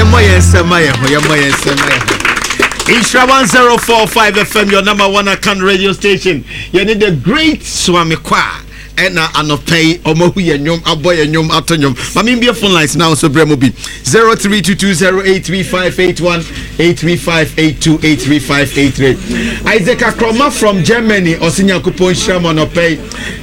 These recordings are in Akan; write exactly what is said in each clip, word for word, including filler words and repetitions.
Yemoye Semaya, Yemoye Semaya. Isra one zero four five F M, your number one account radio station. You need the great Swami Kwa. And I no pay Omohu Yanyum, Aboy Yanyum, Atonyum. I mean, be a phone lines now, so Bremobi zero three two two zero eight three five eight one eight three five eight two eight three five eight three. Isaac Akroma from Germany, Osinya Kupon Shaman or pay.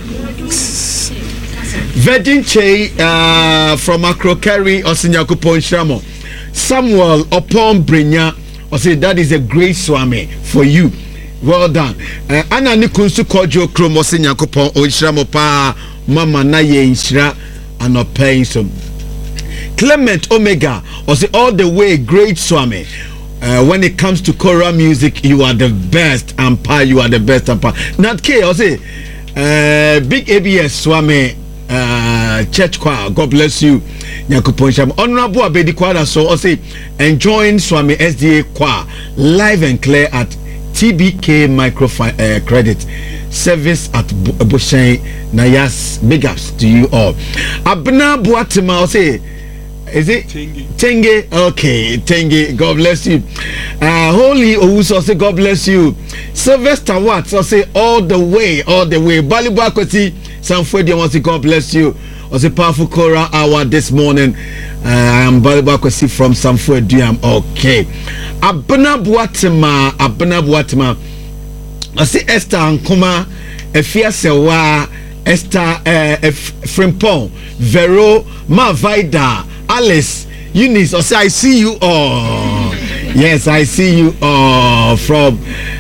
Virgin Che uh, from Akrokari, Osinya Kupon Shamo. Samuel upon Brinya, or say that is a great Swami for you. Well done. Uh, Anna Nikunsu Kojo Kromosi Nyankopon Oishra pa Mama na ye inshra and paying some. Clement Omega or say all the way great Swami. Uh, when it comes to choral music, you are the best umpire. You are the best umpire. Not K or say uh, big A B S Swami uh, church choir. God bless you. Nyankopon Sham. Honorable Abedi Kwada so or say enjoying Swami S D A choir live and clear at T B K Microfi- uh, Credit Service at Bushen Nayas. Big ups to you all. Abna Buatima, I'll say, is it Tenge? Tenge, okay, Tenge. God bless you. Uh, Holy Owuso, say God bless you. Sylvester Watts, I'll say all the way, all the way. Balibakwati, Sanfwedi, I'll say God bless you. I'll say powerful Kora hour this morning. Uh, I am Balibakwati from Sanfwedi. Okay. Abna Buatima, Abna Buatima. I see Esther Ankuma, Efia Sewa, Esther uh, Frimpong, Vero, Mavaida, Alice, Eunice. I say I see you all. Yes, I see you all from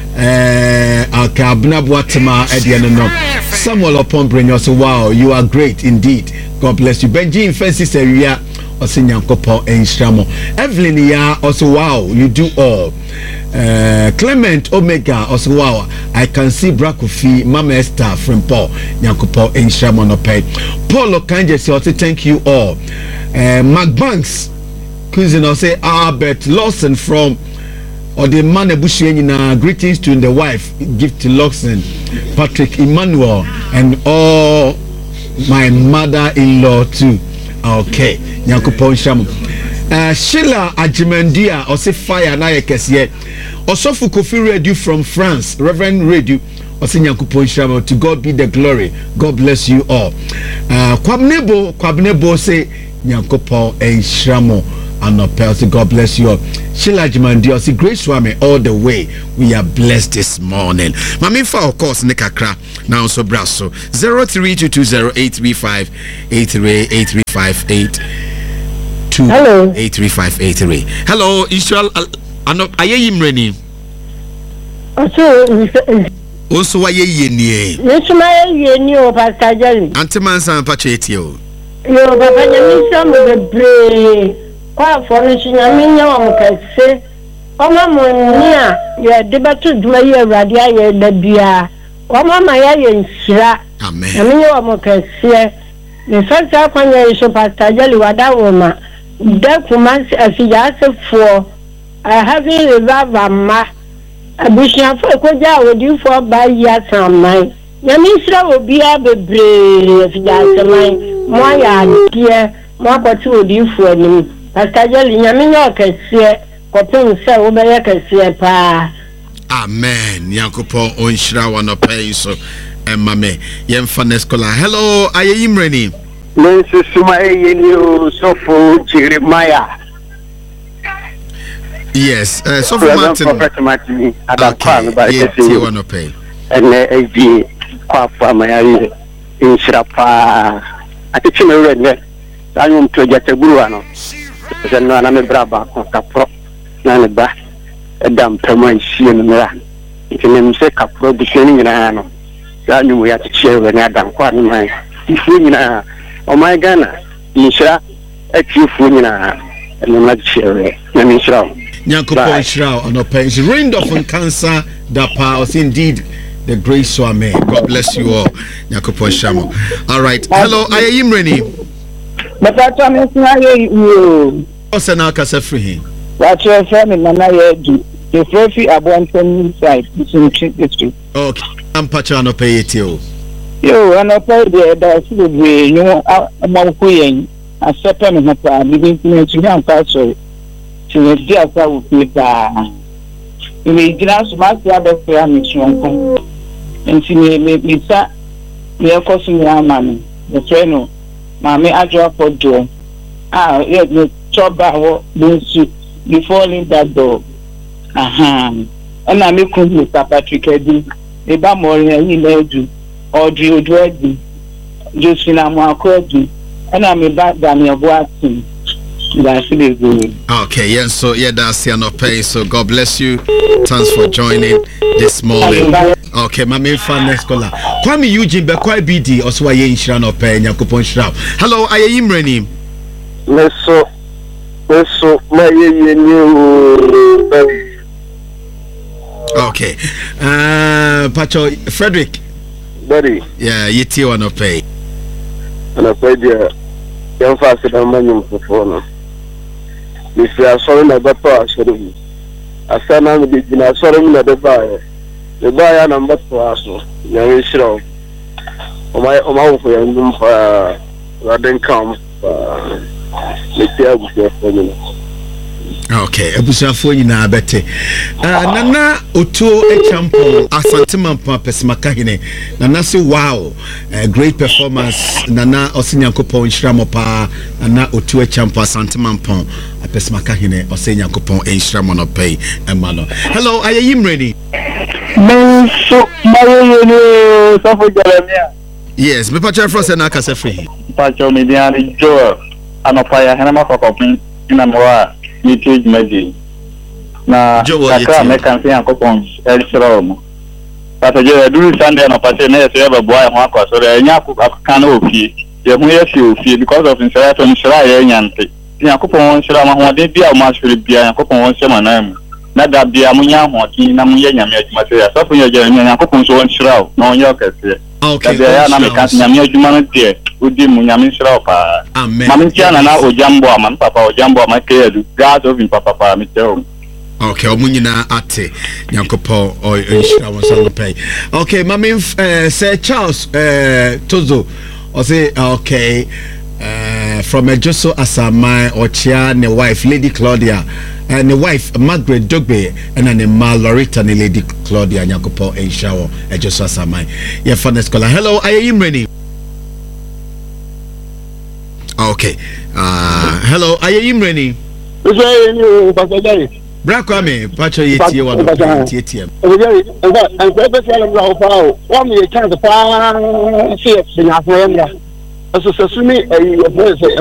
uh, Abna Buatima, Ediano. Samuel upon bring us. Wow, you are great indeed. God bless you. Benji in Francis area. Osinyankopo Enstramo. Evelyn ya also wow, you do all. Uh, Clement Omega also wow. I can see Brakofi, Mama Esther from Paul Nyankopo Enstramo no pay. Paulo Kanje say also thank you all. Uh, Mark Banks, cousin or say Albert Lawson from or the man Ebushien, greetings to the wife, gift to Lawson, Patrick Emmanuel, and all my mother-in-law too. Okay, Nyankopon Sham. Uh, Sheila Ajimendia, or say fire na yekesiye. Osofu Kofi Radio from France, Reverend Radio, or say Nyankopon Sham. To God be the glory. God bless you all. Uh, Kwabnebo, Kwabnebo say Nyankopon Enshamo. And no God bless you all. Sheila Ajimendia, say Grace Swami all the way. We are blessed this morning. Maminfa of course Nekakra. Now so brasso zero three two two zero eight three five eight three eight three five eight two eight three five eight three. Hello, Israel. Ano aye yimreni. Also, also why ye nie. Yes, my ye new Pastor Jelly. Antimansan Pachetio. Yo, Papa Yamisha with the brain. Quite furnishing a minion can say. Oh, Mamma, you are debated to my radia, the beer. Oh, Mamma, I am sure. Amen. I mean, you are can say. The first acquisition, Pastor Jelly, what that woman. That woman, as he asked for, I have a lava ma. A bishop for Koja would you for by years on mine. Yamisha will be a brave if that's mine. My dear, what would you for me? Pastor Jelly, Yamino can say. Amen. Yankopo onshira wana pay so emame yemfa neskola. Hello, aye yimreni. Mense suma yeni sofo Jeremiah. Yes, uh, Sofo Martin. Prophet Martin adakwa ba say you wanna pay. Ene eji kwa fa mayari inshira pa. Atichi me rene. Anyu mtoja teguru ano. Zeno ana me braba ko kapro. Na ba edam permanency nra ntinem se kapro de sheni na no ya nyu ya tiche na adam kwa ni mai ifu nyina o my Ghana inshira atifu nyina ene ma tiche na inshira Nyankopon inshira on pension reigned of cancer that power indeed the grace so amen. God bless you all. Nyankopon shamo. All right, hello ayimreni but that time is na you osana kasa free. What's your family, Nana? The Frefi Abonton side, in district. Okay, I'm Pachano pay it you. You and I pay the that's the way you know among Queen, a second of a living to young castle. to the dear South Africa. You may get us much other family, and she may make me sat near costing your money. The trainer, Mammy, I drop for door. Ah, yet the chop bow before in that door. Aha, and I make Mister Patrick Eddy, a bamor in a lady, Audrey Odreddy, Josephina Marcodi, and I'm a bad Daniel Watson. Okay, yes, so yeah, that's the no pay. So God bless you. Thanks for joining this morning. Okay, my main fan next caller. Kwame Eugene Bekwai B D also aye inshira no pay Nyakopon shira. Hello, aye imreni. Meso meso my ye new. Okay. Uh Pacho Frederick. Buddy. Yeah, you tea no pay. And I pay there. Young fast and money for phone. If you are sorry, my papa, sorry. I said, I'm the sorry, my buyer. The buyer number for us. Young Israel. Oh, my, oh, my, for your rather come. Okay, Ebusafo nyina abete. Uh, Nana Otuo Echampon Asantemampa Pesmakahine. Nana say wow, uh, great performance. Nana Osinyankopon Shramopa. Nana Otuo Echampon Asantemampa Pesmakahine Osinyankopon Enshramono pay Emano. Hello, are you ready? Yes, me pacha frost na kase free. Pacha media Joel anopaya henama kokopin ina moa meeting meji na kakra mekan se yankopon elshrom pata je duru Sunday na pata na se ba boy ho akwaso re nya akaka na ofie ye hu ye fi ofie because of insirato insira ye nyante yankopon insira ma ho de bia o ma sure bia yankopon won se manam na da bia munya ho tin na munya nyame adwuma se ya so fun ye je yankopon so insira na onye okese. Okay. Ya na me kan nyame adwuma no de odi mu nyame insira pa. Amen. Mami tiana na ojambo ama papa ojambo ama kedu God of papa pa mi tell. Okay, omunyina ate nyankopon o insira won so pay. Okay, mami uh, Sir Charles uh, Tozo o say okay uh, from Ejoso Asamai Ochia ne wife Lady Claudia and the wife Margaret Dogbe and then ma Loretta and Lady Claudia nyankopon insira wo Ejoso Asamai. Yeah, for next caller. Hello, are you ready? Okay. Uh, hello, are you ready? Brakwame, Pacho Yeti, one of the T M. And one year chance of fire, see it in Africa. As a sesame, a